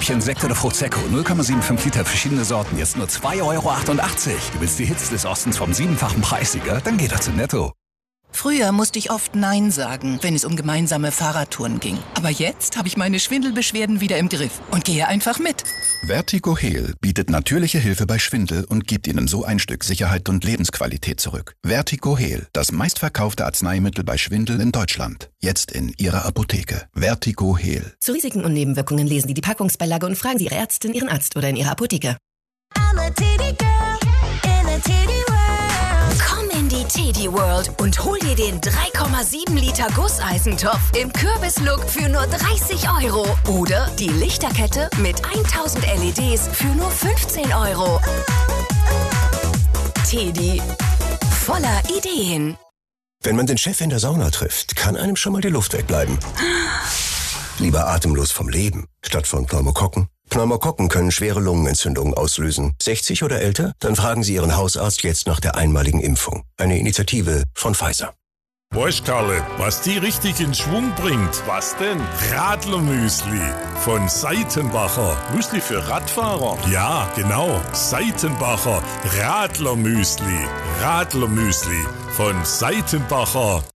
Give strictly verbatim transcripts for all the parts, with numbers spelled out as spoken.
Häppchen Sekt oder Frucht-Secco. null Komma fünfundsiebzig Liter, verschiedene Sorten. Jetzt nur zwei Euro achtundachtzig. Du willst die Hits des Ostens vom siebenfachen Preissieger? Dann geh doch zu Netto. Früher musste ich oft Nein sagen, wenn es um gemeinsame Fahrradtouren ging. Aber jetzt habe ich meine Schwindelbeschwerden wieder im Griff und gehe einfach mit. Vertigo Heal bietet natürliche Hilfe bei Schwindel und gibt Ihnen so ein Stück Sicherheit und Lebensqualität zurück. Vertigo Heal, das meistverkaufte Arzneimittel bei Schwindel in Deutschland. Jetzt in Ihrer Apotheke. Vertigo Heal. Zu Risiken und Nebenwirkungen lesen Sie die Packungsbeilage und fragen Sie Ihre Ärztin, Ihren Arzt oder in Ihrer Apotheke. I'm a titty girl in a titty world. Komm in die Teddy World und hol dir den drei Komma sieben Liter Gusseisentopf im Kürbislook für nur dreißig Euro. Oder die Lichterkette mit tausend L E Ds für nur fünfzehn Euro. Teddy, voller Ideen. Wenn man den Chef in der Sauna trifft, kann einem schon mal die Luft wegbleiben. Lieber atemlos vom Leben, statt von Pneumokokken. Pneumokokken können schwere Lungenentzündungen auslösen. sechzig oder älter? Dann fragen Sie Ihren Hausarzt jetzt nach der einmaligen Impfung. Eine Initiative von Pfizer. Weißt, Karle, was die richtig in Schwung bringt? Was denn? Radlermüsli von Seitenbacher. Müsli für Radfahrer? Ja, genau. Seitenbacher Radlermüsli. Radlermüsli von Seitenbacher.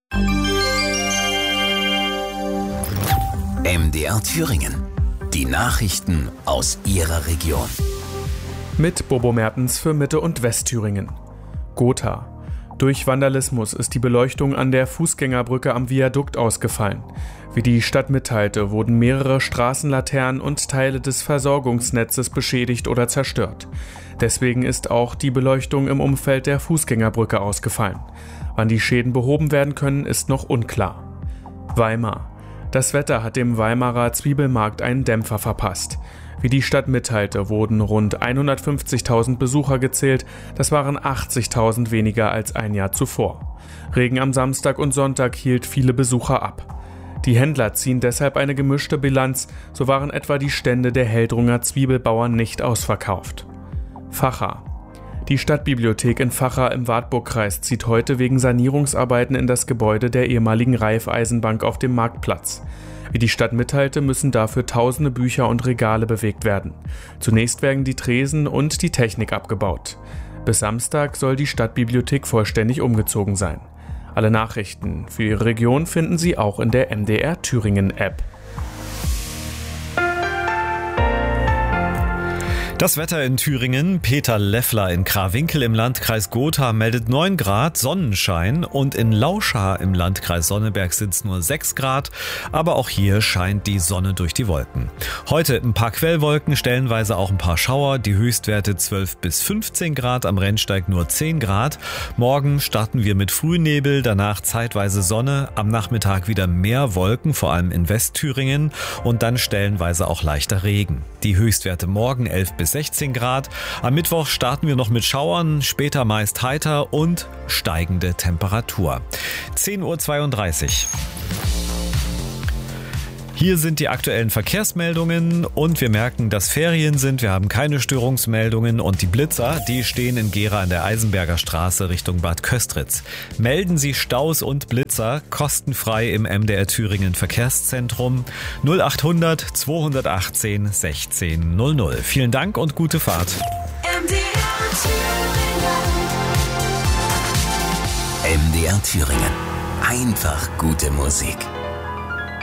M D R Thüringen. Die Nachrichten aus Ihrer Region. Mit Bobo Mertens für Mitte- und Westthüringen. Gotha. Durch Vandalismus ist die Beleuchtung an der Fußgängerbrücke am Viadukt ausgefallen. Wie die Stadt mitteilte, wurden mehrere Straßenlaternen und Teile des Versorgungsnetzes beschädigt oder zerstört. Deswegen ist auch die Beleuchtung im Umfeld der Fußgängerbrücke ausgefallen. Wann die Schäden behoben werden können, ist noch unklar. Weimar. Das Wetter hat dem Weimarer Zwiebelmarkt einen Dämpfer verpasst. Wie die Stadt mitteilte, wurden rund hundertfünfzigtausend Besucher gezählt. Das waren achtzigtausend weniger als ein Jahr zuvor. Regen am Samstag und Sonntag hielt viele Besucher ab. Die Händler ziehen deshalb eine gemischte Bilanz. So waren etwa die Stände der Heldrunger Zwiebelbauern nicht ausverkauft. Vacha. Die Stadtbibliothek in Vacha im Wartburgkreis zieht heute wegen Sanierungsarbeiten in das Gebäude der ehemaligen Raiffeisenbank auf dem Marktplatz. Wie die Stadt mitteilte, müssen dafür tausende Bücher und Regale bewegt werden. Zunächst werden die Tresen und die Technik abgebaut. Bis Samstag soll die Stadtbibliothek vollständig umgezogen sein. Alle Nachrichten für Ihre Region finden Sie auch in der M D R Thüringen App. Das Wetter in Thüringen. Peter Leffler in Krawinkel im Landkreis Gotha meldet neun Grad Sonnenschein und in Lauschar im Landkreis Sonneberg sind es nur sechs Grad, aber auch hier scheint die Sonne durch die Wolken. Heute ein paar Quellwolken, stellenweise auch ein paar Schauer, die Höchstwerte zwölf bis fünfzehn Grad, am Rennsteig nur zehn Grad. Morgen starten wir mit Frühnebel, danach zeitweise Sonne, am Nachmittag wieder mehr Wolken, vor allem in Westthüringen und dann stellenweise auch leichter Regen. Die Höchstwerte morgen elf bis sechzehn Grad. Am Mittwoch starten wir noch mit Schauern, später meist heiter und steigende Temperatur. zehn Uhr zweiunddreißig. Hier sind die aktuellen Verkehrsmeldungen und wir merken, dass Ferien sind. Wir haben keine Störungsmeldungen und die Blitzer, die stehen in Gera an der Eisenberger Straße Richtung Bad Köstritz. Melden Sie Staus und Blitzer kostenfrei im M D R Thüringen Verkehrszentrum null achthundert zweihundertachtzehn sechzehn null null. Vielen Dank und gute Fahrt. M D R Thüringen. M D R Thüringen. Einfach gute Musik.